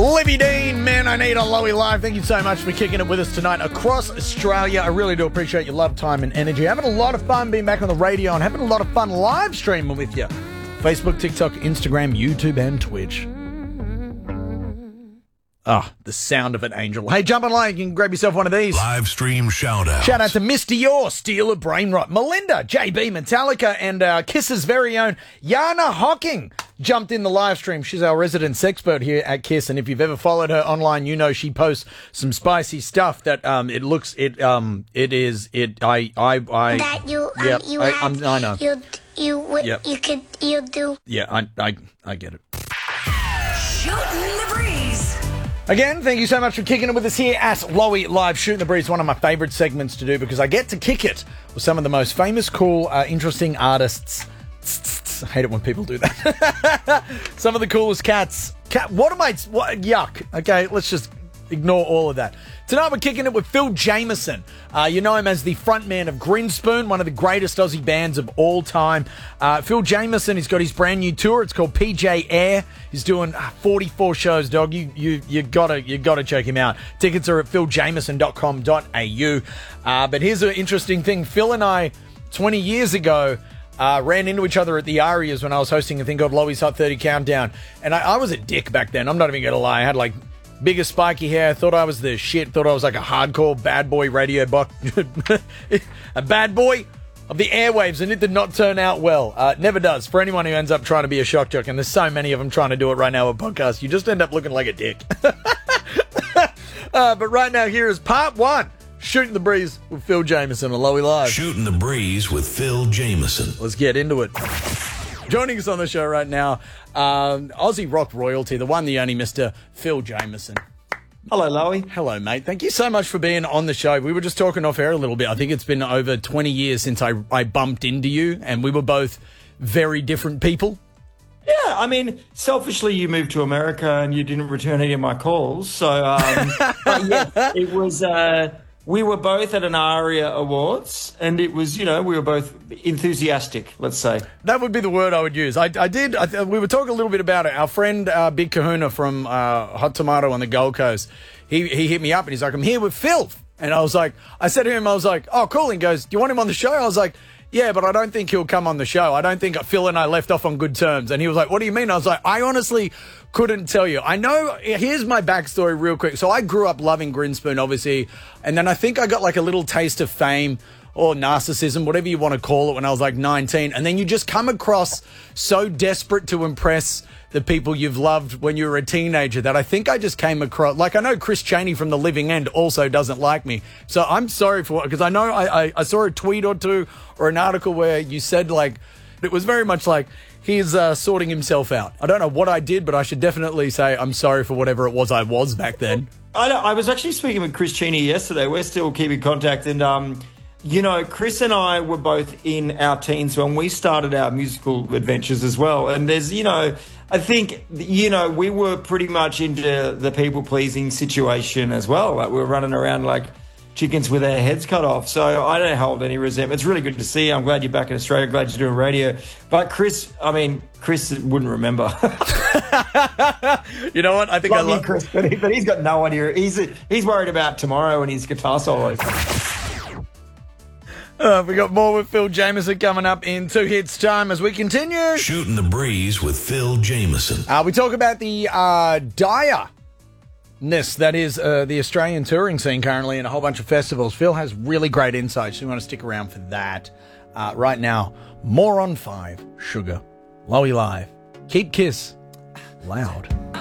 Libby Dean, Man I Need on Lowy Live. Thank you so much for kicking it with us tonight across Australia. I really do appreciate your love, time and energy. Having a lot of fun being back on the radio and having a lot of fun live streaming with you. Facebook, TikTok, Instagram, YouTube and Twitch. The sound of an angel. Hey, jump online. You can grab yourself one of these. Live stream shout-outs. Shout out to Mr. Yor, Steeler Brainrot, Melinda, JB, Metallica, and Kiss's very own Yana Hocking jumped in the live stream. She's our resident sexpert here at Kiss, and if you've ever followed her online, you know she posts some spicy stuff that I know. You do. Yeah, I get it. Shooting the breeze. Again, thank you so much for kicking it with us here at Lowy Live. Shooting the Breeze, one of my favourite segments to do because I get to kick it with some of the most famous, cool, interesting artists. I hate it when people do that. Some of the coolest cats. Yuck. Okay, let's just ignore all of that. Tonight we're kicking it with Phil Jameson. You know him as the frontman of Grinspoon, one of the greatest Aussie bands of all time. Phil Jameson, he's got his brand new tour. It's called PJ Air. He's doing 44 shows, dog. You gotta check him out. Tickets are at philjameson.com.au. But here's an interesting thing. Phil and I, 20 years ago, ran into each other at the Arias when I was hosting a thing called Lowy's Hot 30 Countdown. And I was a dick back then. I'm not even going to lie. I had like bigger spiky hair. Thought I was the shit. Thought I was like a hardcore bad boy radio a bad boy of the airwaves, and it did not turn out well. Never does. For anyone who ends up trying to be a shock jock, and there's so many of them trying to do it right now with podcasts, you just end up looking like a dick. But right now, here is part one. Shooting the Breeze with Phil Jameson on Lowy Live. Shooting the Breeze with Phil Jameson. Let's get into it. Joining us on the show right now, Aussie rock royalty, the one, the only Mr. Phil Jameson. Hello, Lowy. Hello, mate. Thank you so much for being on the show. We were just talking off air a little bit. I think it's been over 20 years since I bumped into you, and we were both very different people. Yeah, I mean, selfishly, you moved to America and you didn't return any of my calls. So, but yeah, it was... we were both at an ARIA Awards, and it was, we were both enthusiastic, let's say. That would be the word I would use. We were talking a little bit about it. Our friend Big Kahuna from Hot Tomato on the Gold Coast, he hit me up and he's like, I'm here with Phil. And I said to him, oh, cool. And he goes, do you want him on the show? I was like, yeah, but I don't think he'll come on the show. I don't think Phil and I left off on good terms. And he was like, what do you mean? I was like, I honestly couldn't tell you. I know, here's my backstory real quick. So I grew up loving Grinspoon, obviously. And then I think I got like a little taste of fame or narcissism, whatever you want to call it, when I was like 19. And then you just come across so desperate to impress the people you've loved when you were a teenager that I think I just came across, like I know Chris Cheney from The Living End also doesn't like me. So I'm sorry for it, because I know I saw a tweet or two or an article where you said like, it was very much like he's sorting himself out. I don't know what I did, but I should definitely say I'm sorry for whatever it was I was back then. I was actually speaking with Chris Cheney yesterday. We're still keeping contact, and Chris and I were both in our teens when we started our musical adventures as well. And there's, I think, we were pretty much into the people-pleasing situation as well. Like we were running around like chickens with their heads cut off. So I don't hold any resentment. It's really good to see you. I'm glad you're back in Australia. Glad you're doing radio. But Chris wouldn't remember. You know what? I think I love Chris, but he's got no idea. He's worried about tomorrow and his guitar solos. We got more with Phil Jameson coming up in 2 hits time as we continue. Shooting the Breeze with Phil Jameson. We talk about the direness that is the Australian touring scene currently and a whole bunch of festivals. Phil has really great insights, so we want to stick around for that. Right now, more on 5, Sugar. Lowy Live. Keep Kiss loud.